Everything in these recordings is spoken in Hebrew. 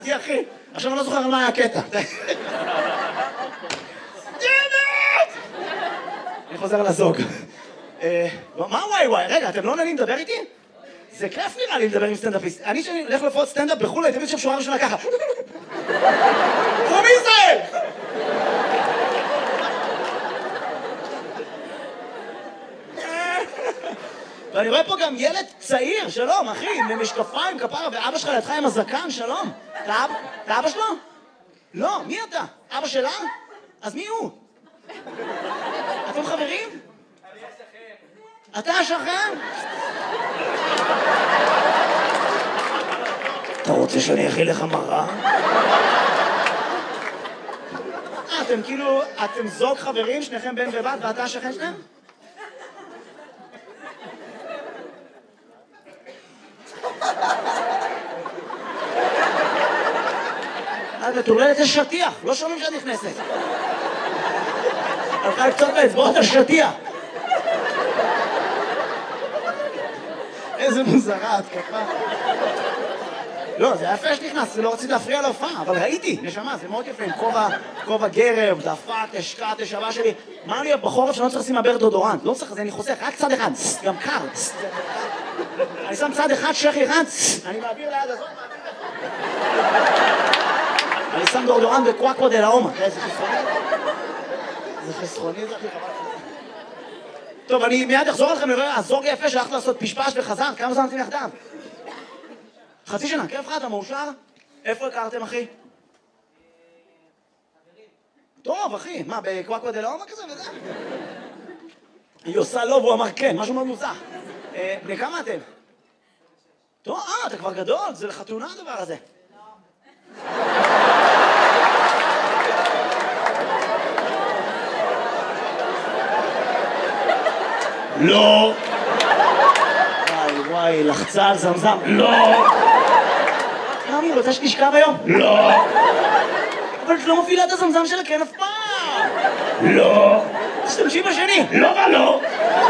אחי, עכשיו אני לא זוכר על מה היה הקטע. אני חוזר לזוג. מה וואי? רגע, אתם לא נהנים לדבר איתי? זה כיף נראה לי לדבר עם סטנדאפיסט. אני שאני הולך לפרוט סטנדאפ בחו"ל, הייתי שם שורה ראשונה ככה. From Israel! ואני רואה פה גם ילד צעיר, שלום, אחי, עם משקפיים, כפרה, ואבא שלך לידך עם הזקן, שלום. אתה אבא שלו? לא, מי אתה? אבא שלה? אז מי הוא? אתם חברים? אני השכן. אתה השכן? אתה רוצה שאני אכיל לך מראה? אתם כאילו, אתם זוג חברים, שניכם בן ובת, ואתה השכן שלהם? את מטורללת לשטיח, לא שומעים שאת נכנסת. הלכה לקצות באצבעות השטיח. איזה מוזרה, התקפה. לא, זה היה יפה שנכנס, לא רציתי להפריע להופעה, אבל ראיתי, נשמה, זה מאוד יפה, עם כובע גרב, דפק, השקעת, שווה שלי. מה לי בחורף שאני לא צריך לשים מעבר דודורנט? לא צריך, אני חוסך, רק צד אחד, גם קר. אני שם צד אחד, שכי אחד, אני מעביר ליד הזאת, אני שם דורדורן בקוואקו דה לאומה. זה חסרוני? זה חסרוני, זה הכי חבל. טוב, אני מיד אחזור לכם, נראה, הזוג יפה שהלכת לעשות פשפש וחזר, כמה זמן אתם יחדיו? חצי שנה, כיף לך, אתה מאושר? איפה הכרתם, אחי? טוב, אחי, מה, בקוואקו דה לאומה כזה וזה? היא עושה לא, והוא אמר כן, משהו מאוד מוזר. בני כמה אתם? טוב, אתה כבר גדול, זה לחתונה הדבר הזה. לא. וואי, לחצה על זמזם. לא. היא רוצה שתשכב היום? לא. אבל את לא מפעילה את הזמזם שלה כן אף פעם. לא. תשתמשי בשני. לא ולא.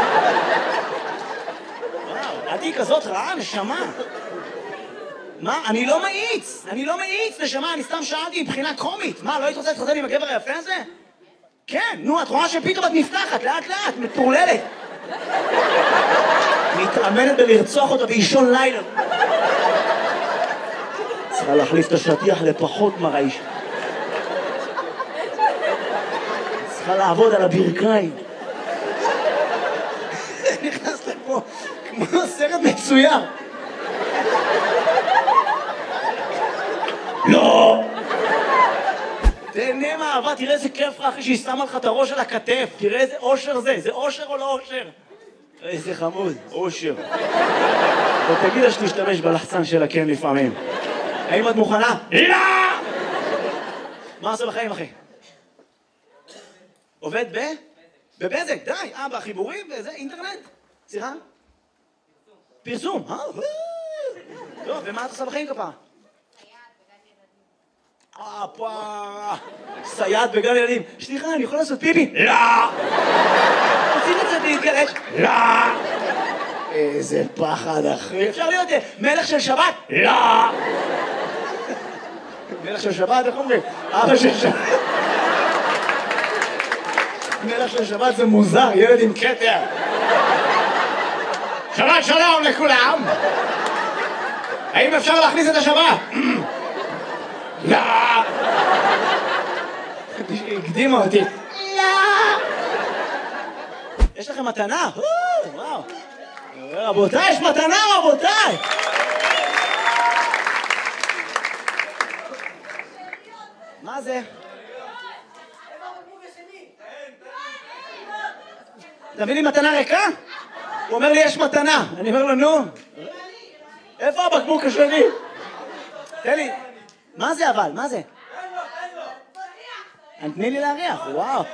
וואו, את היא כזאת רעה, נשמה. מה? אני לא מאיץ, נשמה, אני סתם שאלתי מבחינה קומית. מה, לא היית רוצה להתחתן עם הגבר היפה הזה? כן, נו, את רואה שפתאום את נפתחת, לאט לאט, מטורללת. מתאמנת בלרצוח אותה באישון לילה. צריכה להחליף את השטיח לפחות מרעיש. צריכה לעבוד על הברכיים. נכנס לפה כמו סרט מצויר. לא! תהנה מהאהבה, תראה איזה כיף לך אחי שהיא שמה לך את הראש על הכתף. תראה איזה אושר זה אושר או לא אושר? איזה חמוד, אושר. ותגיד לה שתשתמש בלחצן שלה כן לפעמים. האם את מוכנה? לא! מה עושה בחיים אחי? עובד בבזק, די, בחיבורים וזה, אינטרנט? סליחה? פרסום, טוב, ומה את עושה בחיים כפה? סייעת בגן ילדים. סליחה, אני יכול לעשות פיפי? לא! עושים את זה להתגלש? לא! איזה פחד אחי. אפשר להיות מלך של שבת? לא! מלך של שבת, איך אומרים? אבא של שבת. מלך של שבת זה מוזר, ילד עם כתר. שבת שלום לכולם! האם אפשר להכניס את השבת? לא! הקדימה אותי. לא! יש לכם מתנה? וואו. רבותיי, יש מתנה רבותיי! מה זה? אתה מביא לי מתנה ריקה? הוא אומר לי יש מתנה. אני אומר לו נו. איפה הבקבוק השני? תן לי. מה זה אבל? מה זה? תני לי להריח, וואו.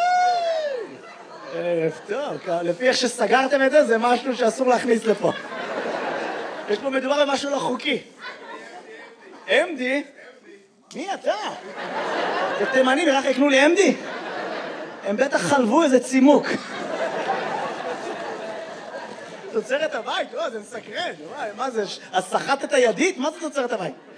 ערב טוב, לפי איך שסגרתם את זה, זה משהו שאסור להכניס לפה. יש פה מדובר במשהו לא חוקי. אמדי? מי אתה? זה תימנים, רק יקנו לי אמדי? הם בטח חלבו איזה צימוק. תוצרת הבית? זה מסקרן. מה זה? אז סחטת הידית? מה זה תוצרת הבית?